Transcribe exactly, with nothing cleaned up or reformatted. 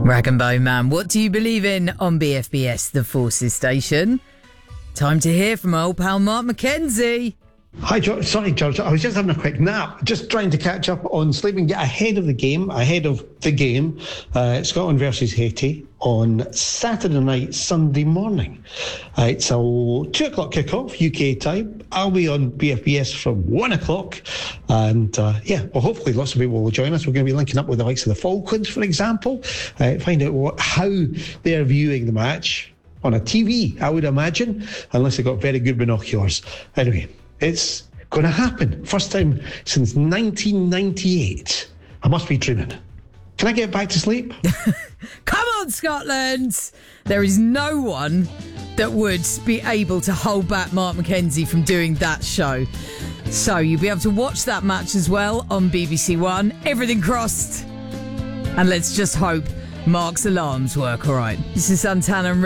Rag and Bone Man, what do you believe in on B F B S, the Forces Station? Time to hear from old pal Mark McKenzie. Hi, George. Sorry, George. I was just having a quick nap, just trying to catch up on sleep and get ahead of the game, ahead of the game, uh, Scotland versus Haiti on Saturday night, Sunday morning. Uh, it's a two o'clock kickoff, U K time. I'll be on B F B S from one o'clock. And uh, yeah, well, hopefully lots of people will join us. We're going to be linking up with the likes of the Falklands, for example, uh, find out what, how they're viewing the match on a T V, I would imagine, unless they've got very good binoculars. Anyway, it's going to happen. First time since nineteen ninety-eight. I must be dreaming. Can I get back to sleep? Come on, Scotland! There is no one that would be able to hold back Mark McKenzie from doing that show. So you'll be able to watch that match as well on B B C One. Everything crossed. And let's just hope Mark's alarms work all right. This is Santana and